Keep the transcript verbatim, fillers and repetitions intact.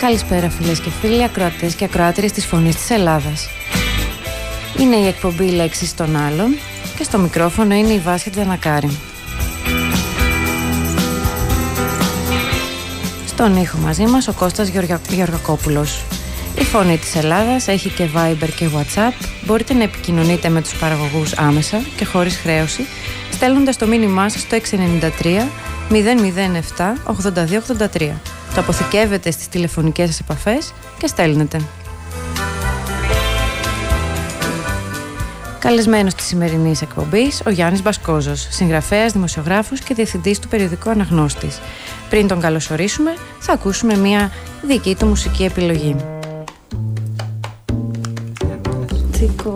Καλησπέρα φίλες και φίλοι, ακροατές και ακροάτριες της Φωνής της Ελλάδας. Είναι η εκπομπή Λέξεις των Άλλων και στο μικρόφωνο είναι η Βάσια Τζανακάρη. Στον ήχο μαζί μας ο Κώστας Γεωργα... Γεωργακόπουλος. Η Φωνή της Ελλάδας έχει και Viber και WhatsApp. Μπορείτε να επικοινωνείτε με τους παραγωγούς άμεσα και χωρίς χρέωση, στέλνοντας το μήνυμά σας στο έξι εννιά τρία μηδέν μηδέν επτά ογδόντα δύο ογδόντα τρία. Το αποθηκεύετε στις τηλεφωνικές σας επαφές και στέλνετε. Καλεσμένος της σημερινής εκπομπής ο Γιάννης Μπασκόζος, συγγραφέας, δημοσιογράφος και διευθυντής του περιοδικού Αναγνώστης. Πριν τον καλωσορίσουμε, θα ακούσουμε μια δική του μουσική επιλογή. Τσίκο.